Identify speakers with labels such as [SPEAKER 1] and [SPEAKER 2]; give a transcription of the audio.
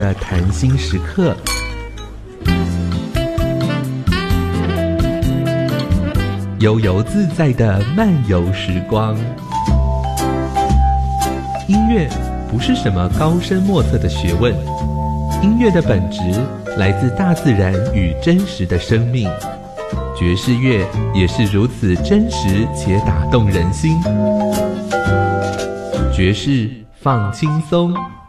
[SPEAKER 1] 的谈心时刻，悠游自在的漫游时光。音乐不是什么高深莫测的学问，音乐的本质来自大自然与真实的生命。爵士乐也是如此真实且打动人心。爵士放轻松。